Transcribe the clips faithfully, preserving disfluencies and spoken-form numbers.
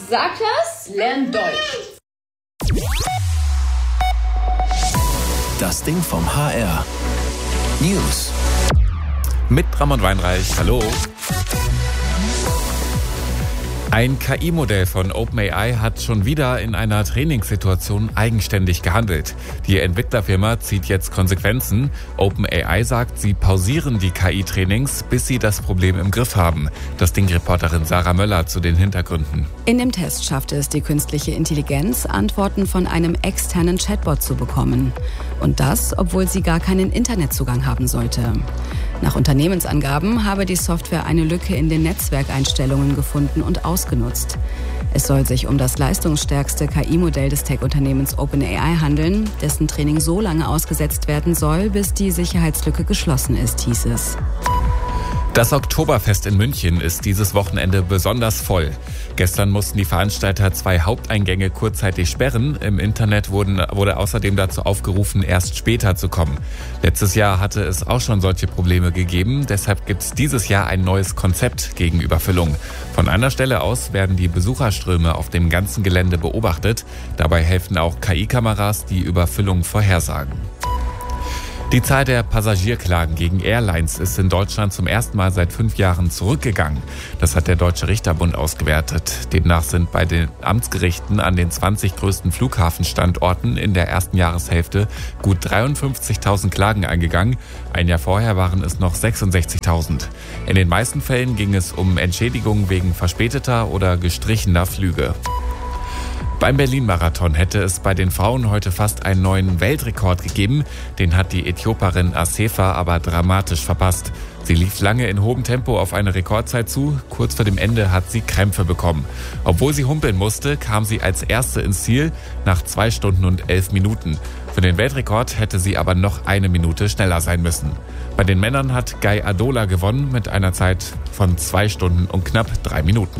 Sag das, lern Deutsch. Das Ding vom H R. News. Mit Ramon Weinreich. Hallo. Ein K I-Modell von OpenAI hat schon wieder in einer Trainingssituation eigenständig gehandelt. Die Entwicklerfirma zieht jetzt Konsequenzen. OpenAI sagt, sie pausieren die K I-Trainings, bis sie das Problem im Griff haben. Das Ding-Reporterin Sarah Möller zu den Hintergründen. In dem Test schaffte es die künstliche Intelligenz, Antworten von einem externen Chatbot zu bekommen. Und das, obwohl sie gar keinen Internetzugang haben sollte. Nach Unternehmensangaben habe die Software eine Lücke in den Netzwerkeinstellungen gefunden und ausgenutzt. Es soll sich um das leistungsstärkste K I-Modell des Tech-Unternehmens OpenAI handeln, dessen Training so lange ausgesetzt werden soll, bis die Sicherheitslücke geschlossen ist, hieß es. Das Oktoberfest in München ist dieses Wochenende besonders voll. Gestern mussten die Veranstalter zwei Haupteingänge kurzzeitig sperren. Im Internet wurden, wurde außerdem dazu aufgerufen, erst später zu kommen. Letztes Jahr hatte es auch schon solche Probleme gegeben. Deshalb gibt es dieses Jahr ein neues Konzept gegen Überfüllung. Von einer Stelle aus werden die Besucherströme auf dem ganzen Gelände beobachtet. Dabei helfen auch K I-Kameras, die Überfüllung vorhersagen. Die Zahl der Passagierklagen gegen Airlines ist in Deutschland zum ersten Mal seit fünf Jahren zurückgegangen. Das hat der Deutsche Richterbund ausgewertet. Demnach sind bei den Amtsgerichten an den zwanzig größten Flughafenstandorten in der ersten Jahreshälfte gut dreiundfünfzigtausend Klagen eingegangen. Ein Jahr vorher waren es noch sechsundsechzigtausend. In den meisten Fällen ging es um Entschädigungen wegen verspäteter oder gestrichener Flüge. Beim Berlin-Marathon hätte es bei den Frauen heute fast einen neuen Weltrekord gegeben. Den hat die Äthioperin Assefa aber dramatisch verpasst. Sie lief lange in hohem Tempo auf eine Rekordzeit zu. Kurz vor dem Ende hat sie Krämpfe bekommen. Obwohl sie humpeln musste, kam sie als Erste ins Ziel nach zwei Stunden und elf Minuten. Für den Weltrekord hätte sie aber noch eine Minute schneller sein müssen. Bei den Männern hat Guy Adola gewonnen mit einer Zeit von zwei Stunden und knapp drei Minuten.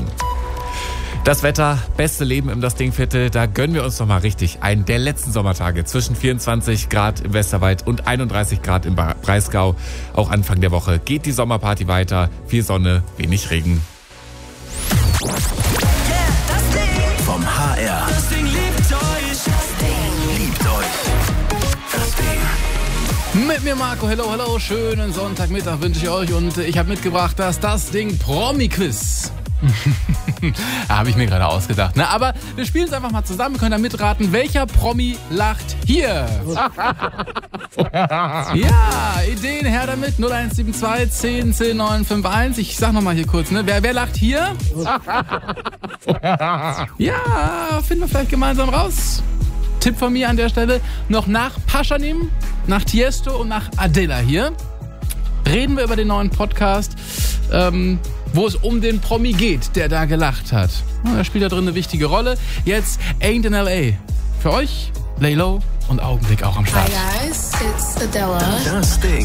Das Wetter, beste Leben im Das Ding-Viertel, da gönnen wir uns noch mal richtig einen der letzten Sommertage zwischen vierundzwanzig Grad im Westerwald und einunddreißig Grad im Breisgau. Auch Anfang der Woche geht die Sommerparty weiter. Viel Sonne, wenig Regen. Yeah, das Ding vom H R. Das Ding liebt euch. Das Ding liebt euch. Das Ding. Mit mir Marco, hello, hello, schönen Sonntagmittag wünsche ich euch und ich habe mitgebracht das Das Ding Promi-Quiz. Habe ich mir gerade ausgedacht. Na, aber wir spielen es einfach mal zusammen. Wir können da mitraten, welcher Promi lacht hier? Ja, Ideen her damit. null eins sieben zwei zehn zehn neun fünf eins. Ich sag nochmal hier kurz, ne? Wer, wer lacht hier? Ja, finden wir vielleicht gemeinsam raus. Tipp von mir an der Stelle. Noch nach Pashanim, nach Tiesto und nach Adela hier reden wir über den neuen Podcast, ähm, wo es um den Promi geht, der da gelacht hat. Er spielt da drin eine wichtige Rolle. Jetzt Ain't in L A. Für euch, Lay Low und Augenblick auch am Start. Hi guys, it's Adela. Das Ding.